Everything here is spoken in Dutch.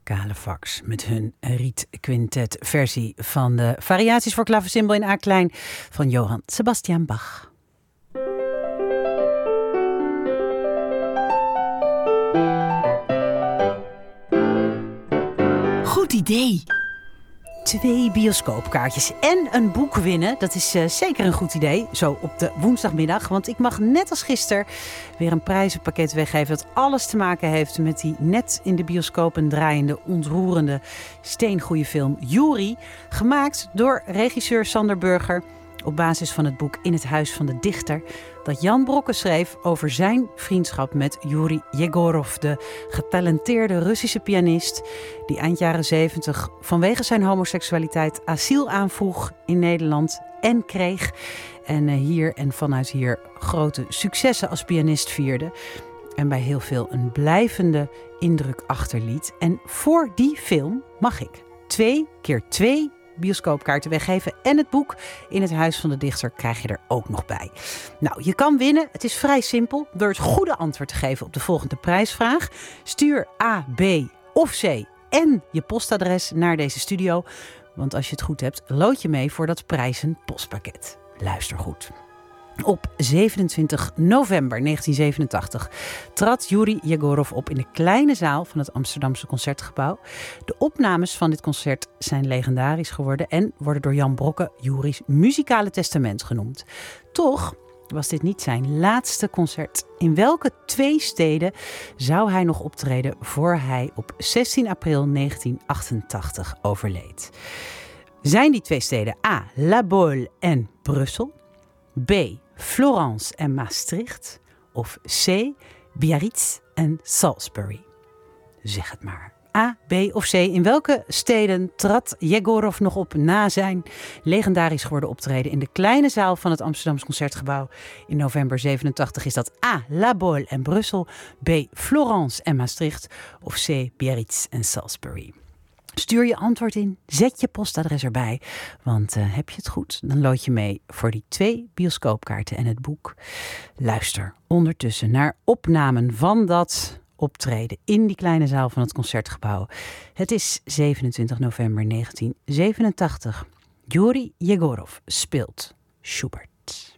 Calefax met hun Riet Quintet versie van de variaties voor klaversymbol in A klein van Johann Sebastian Bach. Goed idee! 2 bioscoopkaartjes en een boek winnen. Dat is zeker een goed idee, zo op de woensdagmiddag. Want ik mag net als gisteren weer een prijzenpakket weggeven dat alles te maken heeft met die net in de bioscopen draaiende, ontroerende, steengoeie film Jury. Gemaakt door regisseur Sander Burger op basis van het boek In het Huis van de Dichter dat Jan Brokke schreef over zijn vriendschap met Juri Jegorov, de getalenteerde Russische pianist die eind jaren 70 vanwege zijn homoseksualiteit asiel aanvroeg in Nederland en kreeg. En hier en vanuit hier grote successen als pianist vierde. En bij heel veel een blijvende indruk achterliet. En voor die film mag ik 2 keer 2 bioscoopkaarten weggeven. En het boek In het Huis van de Dichter krijg je er ook nog bij. Nou, je kan winnen. Het is vrij simpel. Door het goede antwoord te geven op de volgende prijsvraag. Stuur A, B of C en je postadres naar deze studio. Want als je het goed hebt, lood je mee voor dat prijzen postpakket. Luister goed. Op 27 november 1987 trad Juri Jegorov op in de kleine zaal van het Amsterdamse Concertgebouw. De opnames van dit concert zijn legendarisch geworden en worden door Jan Brokke Juri's muzikale testament genoemd. Toch was dit niet zijn laatste concert. In welke 2 steden zou hij nog optreden voor hij op 16 april 1988 overleed? Zijn die 2 steden A. La Baule en Brussel? B. Florence en Maastricht? Of C. Biarritz en Salisbury? Zeg het maar. A, B of C. In welke steden trad Jegorov nog op na zijn legendarisch geworden optreden in de kleine zaal van het Amsterdamse Concertgebouw? In november 87 is dat A. La Baule en Brussel, B. Florence en Maastricht of C. Biarritz en Salisbury. Stuur je antwoord in, zet je postadres erbij. Want heb je het goed, dan lood je mee voor die 2 bioscoopkaarten en het boek. Luister ondertussen naar opnamen van dat optreden in die kleine zaal van het Concertgebouw. Het is 27 november 1987. Juri Jegorov speelt Schubert.